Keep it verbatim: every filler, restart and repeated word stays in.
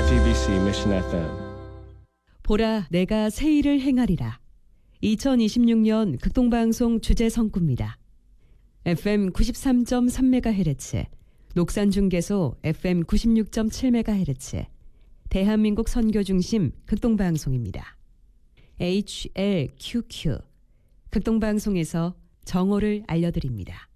에프이비씨 Mission 에프엠. 보라 내가 새 일을 행하리라. 이천이십육 년 극동방송 주제 성구입니다. 에프엠 구십삼 점 삼 메가헤르츠, 녹산중계소 에프엠 구십육 점 칠 메가헤르츠, 대한민국 선교중심 극동방송입니다. 에이치엘큐큐 극동방송에서 정오를 알려드립니다.